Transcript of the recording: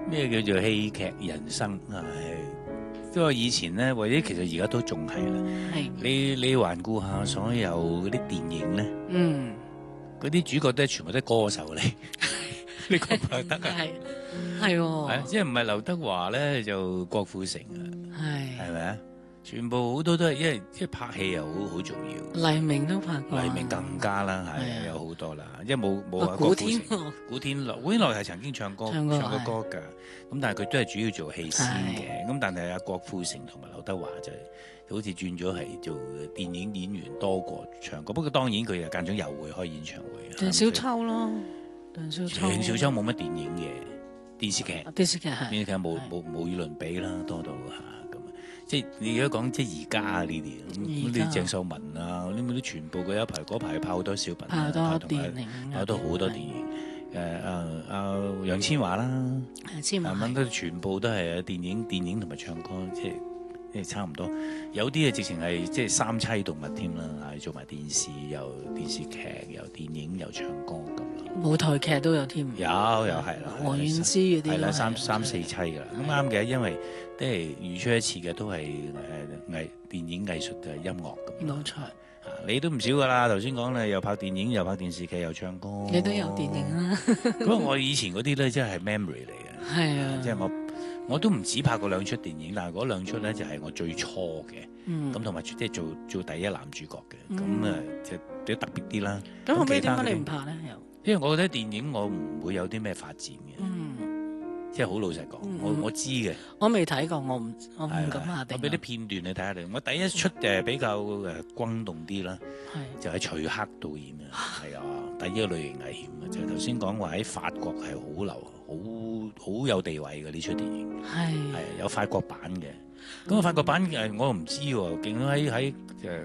咩叫做戲劇人生啊？因為以前咧，或者其實而家都仲係啦。 係你環顧下所有嗰啲電影咧，嗰啲主角都係全部都係歌手嚟，你覺唔覺得啊？ 係喎， 即係唔係劉德華咧就郭富城啊？係咪啊？全部好多都係因為即係拍戲又好重要。 黎明都拍過， 黎明更加啦，係有好多啦，因為冇啊古天樂， 古天樂係曾經唱過歌㗎，咁但係佢都係主要做戲先嘅，咁但係阿郭富城同埋劉德華就好似轉咗係做電影演員多過唱歌，不過當然佢又間中又會開演唱會。 鄭少秋咯，鄭少秋冇乜電影嘅電視劇冇與倫比啦，多到嚇。即係你而家講即係而家啊呢啲，咁啲鄭秀文啊，呢啲全部佢嗰排拍好多小品， 拍多電影， 拍多好多電影。楊千嬅啦，都全部都係電影同埋唱歌，即係差唔多。有啲啊直情係即係三棲動物添啦，做埋電視又電視劇又電影又唱歌咁。 舞台劇都有添， 有係啦， 黃婉詩嗰啲係啦，三四棲㗎啦，咁啱嘅，因為都係如出一轍嘅，都係電影藝術嘅音樂咁。 冇錯， 你都唔少㗎啦，頭先講啦，又拍電影，又拍電視劇，又唱歌。 你都有電影啦。 咁我以前嗰啲咧，真係 memory 嚟嘅。 係啊， 即係我都唔止拍過2出電影，但係嗰2出咧就係我最初嘅。咁同埋即係做第一男主角嘅，咁就特別啲啦。 咁後尾點解你唔拍咧？ 因為我覺得電影我唔會有啲咩發展嘅，即係好老實講，我知嘅。 我未睇過，我唔敢下定。 我俾啲片段你睇下你。我第一出比較轟動啲啦，就係徐克導演嘅，係啊，第一個類型危險嘅，就係頭先講話喺法國係好有地位嘅呢出電影，係有法國版嘅。咁法國版我唔知喎，見到喺